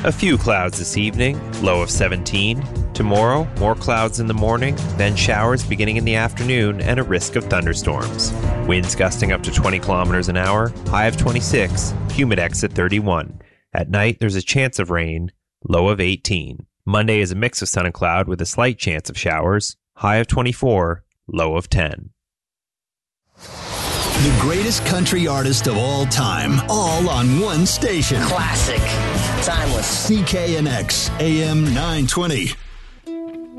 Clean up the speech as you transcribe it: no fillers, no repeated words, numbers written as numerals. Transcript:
A few clouds this evening, low of 17. Tomorrow, more clouds in the morning, then showers beginning in the afternoon and a risk of thunderstorms. Winds gusting up to 20 kilometers an hour, high of 26, humidex at 31. At night, there's a chance of rain, low of 18. Monday is a mix of sun and cloud with a slight chance of showers, high of 24, low of 10. The greatest country artist of all time, all on one station. Classic. Timeless. CKNX, AM 920.